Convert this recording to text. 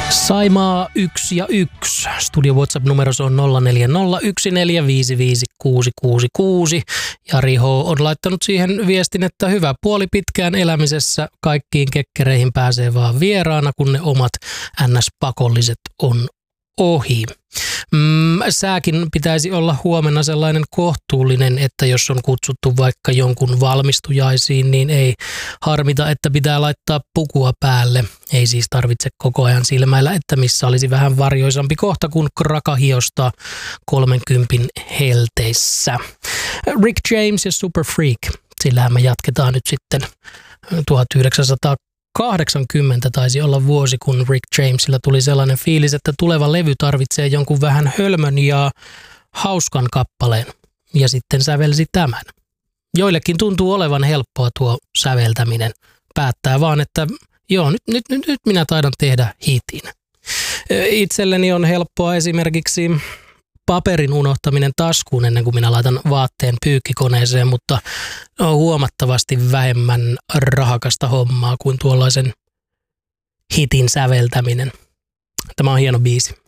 Saimaa 1 ja 1. Studio WhatsApp-numero on 0401455666. Jari H. on laittanut siihen viestin, että hyvä puoli pitkään elämisessä. Kaikkiin kekkereihin pääsee vaan vieraana, kun ne omat NS-pakolliset on ohi. Sääkin pitäisi olla huomenna sellainen kohtuullinen, että jos on kutsuttu vaikka jonkun valmistujaisiin, niin ei harmita, että pitää laittaa pukua päälle. Ei siis tarvitse koko ajan silmäillä, että missä olisi vähän varjoisampi kohta kuin krakahiosta 30 helteissä. Rick James ja Super Freak. Sillähän me jatketaan nyt sitten 1980 taisi olla vuosi, kun Rick Jamesilla tuli sellainen fiilis, että tuleva levy tarvitsee jonkun vähän hölmön ja hauskan kappaleen. Ja sitten sävelsi tämän. Joillekin tuntuu olevan helppoa tuo säveltäminen. Päättää vaan, että joo, nyt minä taidan tehdä hitin. Itselleni on helppoa esimerkiksi paperin unohtaminen taskuun ennen kuin minä laitan vaatteen pyykkikoneeseen, mutta on huomattavasti vähemmän rahakasta hommaa kuin tuollaisen hitin säveltäminen. Tämä on hieno biisi.